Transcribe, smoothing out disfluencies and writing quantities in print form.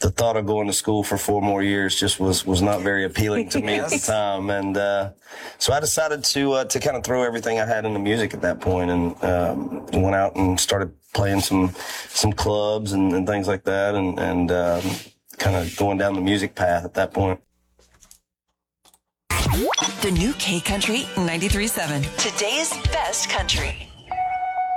the thought of going to school for 4 more years just was not very appealing to me at the time. And so I decided to kind of throw everything I had into music at that point, and went out and started playing some clubs and things like that, and kind of going down the music path at that point. The new K Country 93.7. Today's best country.